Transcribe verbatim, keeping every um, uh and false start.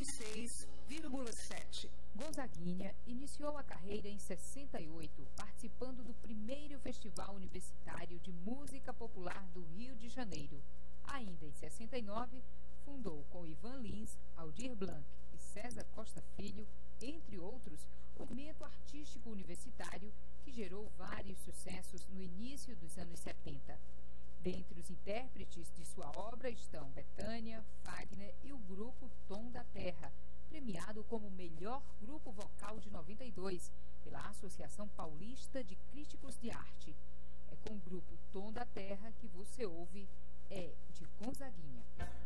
seis vírgula sete. Gonzaguinha iniciou a carreira em sessenta e oito, participando do primeiro Festival Universitário de Música Popular do Rio de Janeiro. Ainda em sessenta e nove, fundou com Ivan Lins, Aldir Blanc e César Costa Filho, entre outros, o movimento artístico universitário que gerou vários sucessos no início dos anos setenta. Dentre os intérpretes de sua obra estão Bethânia, Fagner e o grupo Tom da Terra, premiado como melhor grupo vocal de noventa e dois pela Associação Paulista de Críticos de Arte. É com o grupo Tom da Terra que você ouve É de Gonzaguinha.